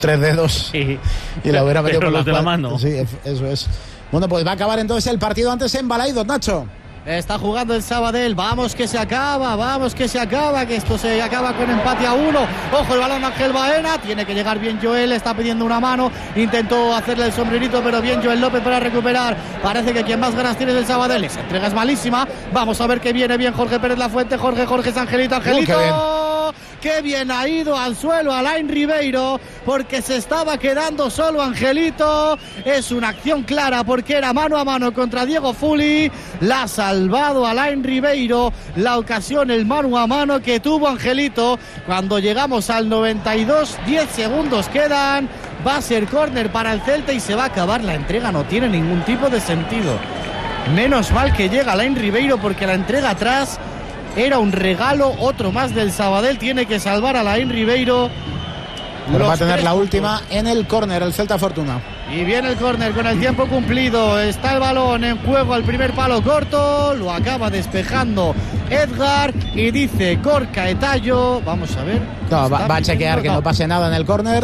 3 dedos y la hubiera metido por la mano. Sí, eso es. Bueno, pues va a acabar entonces el partido antes en Balaidos, Nacho. Está jugando el Sabadell, vamos que se acaba, que esto se acaba con empate a 1. Ojo el balón Ángel Baena, tiene que llegar bien Joel, está pidiendo una mano, intentó hacerle el sombrerito, pero bien Joel López para recuperar. Parece que quien más ganas tiene es el Sabadell, esa entrega es malísima. Vamos a ver que viene bien Jorge Pérez Lafuente, Jorge es Angelito. Qué bien ha ido al suelo Alain Ribeiro, porque se estaba quedando solo Angelito. Es una acción clara porque era mano a mano contra Diego Fuli. La ha salvado Alain Ribeiro, la ocasión, el mano a mano que tuvo Angelito. Cuando llegamos al 92, 10 segundos quedan. Va a ser córner para el Celta y se va a acabar la entrega. No tiene ningún tipo de sentido. Menos mal que llega Alain Ribeiro, porque la entrega atrás era un regalo, otro más del Sabadell. Tiene que salvar a Alain Ribeiro. Pero va a tener la última en el córner, el Celta Fortuna. Y viene el córner con el tiempo cumplido. Está el balón en juego al primer palo corto. Lo acaba despejando Edgar y dice Gorka Etallo. Vamos a ver. No, va a chequear que no pase nada en el córner.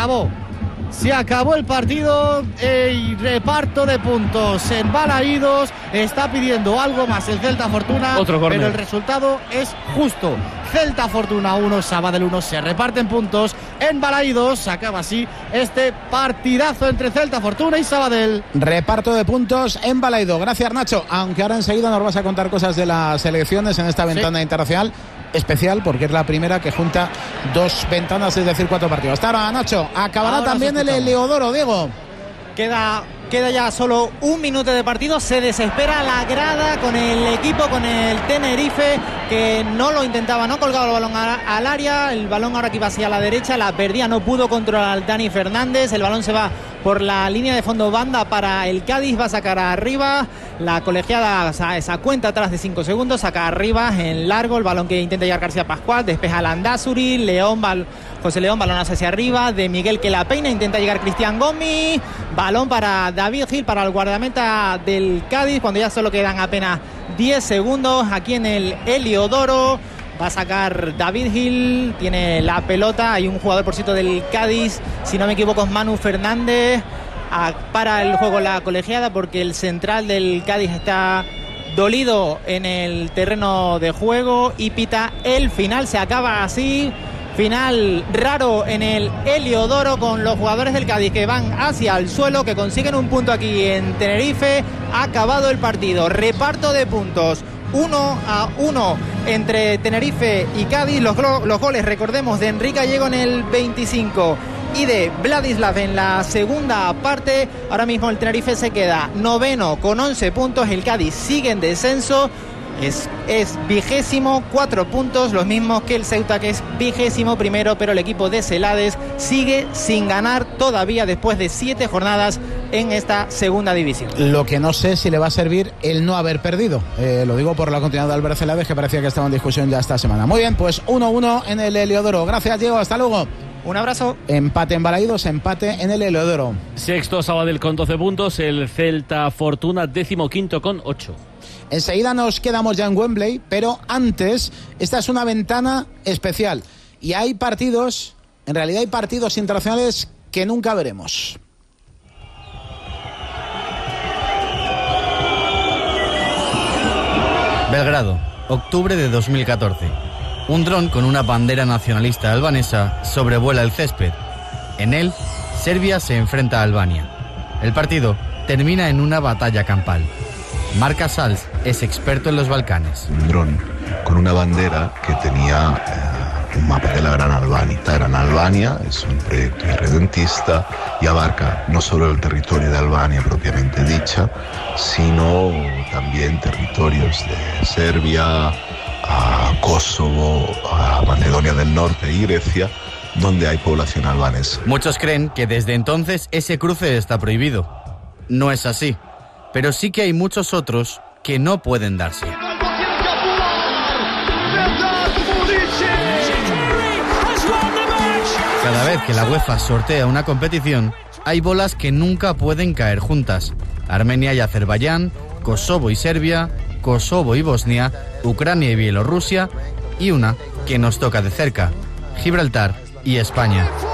Se acabó el partido y reparto de puntos en Balaidos. Está pidiendo algo más el Celta Fortuna, pero el resultado es justo. Celta Fortuna 1, Sabadell 1. Se reparten puntos en Balaidos. Acaba así este partidazo entre Celta Fortuna y Sabadell. Reparto de puntos en Balaidos. Gracias, Nacho. Aunque ahora enseguida nos vas a contar cosas de las selecciones en esta ventana internacional especial, porque es la primera que junta 2 ventanas, es decir, 4 partidos. Hasta ahora, Nacho. Acabará ahora también el Heliodoro, Diego. Queda ya solo 1 minuto de partido. Se desespera la grada con el equipo, con el Tenerife, que no lo intentaba, no colgaba el balón al área. El balón ahora que iba hacia la derecha, la perdía, no pudo controlar Dani Fernández. El balón se va por la línea de fondo, banda para el Cádiz, va a sacar arriba. La colegiada, esa cuenta atrás de 5 segundos, saca arriba en largo el balón que intenta llegar García Pascual, despeja Landázuri, José León, balón hacia arriba, de Miguel que la peina, intenta llegar Cristian Gomis, balón para David Gil, para el guardameta del Cádiz, cuando ya solo quedan apenas 10 segundos aquí en el Heliodoro. Va a sacar David Gil, tiene la pelota, hay un jugador por cierto del Cádiz, si no me equivoco es Manu Fernández, para el juego la colegiada porque el central del Cádiz está dolido en el terreno de juego y pita el final. Se acaba así, final raro en el Heliodoro, con los jugadores del Cádiz que van hacia el suelo, que consiguen un punto aquí en Tenerife. Ha acabado el partido, reparto de puntos 1-1 entre Tenerife y Cádiz. Los goles, recordemos, de Enrique Gallego en el 25 y de Vladislav en la segunda parte. Ahora mismo el Tenerife se queda noveno con 11 puntos, el Cádiz sigue en descenso, es 20º, 4 puntos, los mismos que el Ceuta, que es 21º, pero el equipo de Celades sigue sin ganar todavía después de 7 jornadas en esta segunda división. Lo que no sé si le va a servir el no haber perdido, lo digo por la continuidad de Albert Celades, que parecía que estaba en discusión ya esta semana. Muy bien, pues 1-1 en el Heliodoro. Gracias, Diego, hasta luego. Un abrazo. Empate en Balaidos, empate en el Heliodoro. Sexto Sabadell con 12 puntos, el Celta Fortuna 15º con 8. Enseguida nos quedamos ya en Wembley, pero antes, esta es una ventana especial y hay partidos, en realidad hay partidos internacionales que nunca veremos. Belgrado, octubre de 2014. Un dron con una bandera nacionalista albanesa sobrevuela el césped. En él, Serbia se enfrenta a Albania. El partido termina en una batalla campal. Marc Casals es experto en los Balcanes. Un dron con una bandera que tenía un mapa de la Gran Albania. La Gran Albania es un proyecto irredentista y abarca no solo el territorio de Albania propiamente dicha, sino también territorios de Serbia, a Kosovo, a Macedonia del Norte y Grecia, donde hay población albanesa. Muchos creen que desde entonces ese cruce está prohibido. No es así, pero sí que hay muchos otros que no pueden darse. Cada vez que la UEFA sortea una competición, hay bolas que nunca pueden caer juntas. Armenia y Azerbaiyán, Kosovo y Serbia, Kosovo y Bosnia, Ucrania y Bielorrusia, y una que nos toca de cerca, Gibraltar y España.